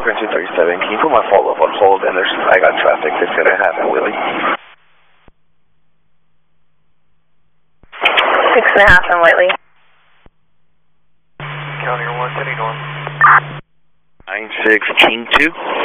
Brooklyn 237. Can you put my follow-up on hold? And I got traffic that's going to happen, Willie. 6.5 on Whiteley. County 1, City Norm. 96 King 2.